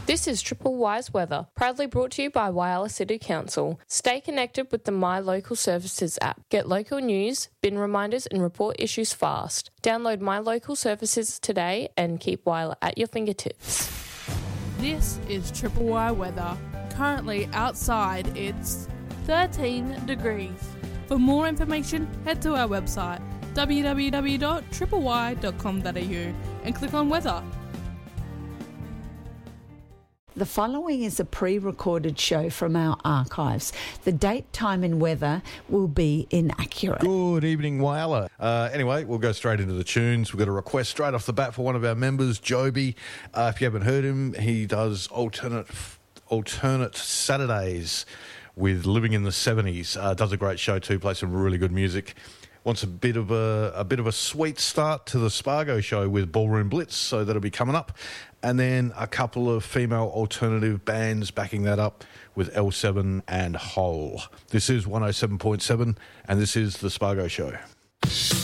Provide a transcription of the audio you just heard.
This is Triple Wise Weather, proudly brought to you by Whyalla City Council. Stay connected with the My Local Services app. Get local news, bin reminders and report issues fast. Download My Local Services today and keep Whyalla at your fingertips. This is Triple Y Weather. Currently outside it's 13 degrees. For more information, head to our website www.tripley.com.au and click on weather. The following is a pre-recorded show from our archives. The date, time and weather will be inaccurate. Good evening, Whyalla. Anyway, we'll go straight into the tunes. We've got a request straight off the bat for one of our members, Joby. If you haven't heard him, he does alternate Saturdays with Living in the 70s. Does a great show too, plays some really good music. Wants a bit of a sweet start to the Spargo show with Ballroom Blitz, so that'll be coming up. And then a couple of female alternative bands backing that up with L7 and Hole. This is 107.7 and this is the Spargo show.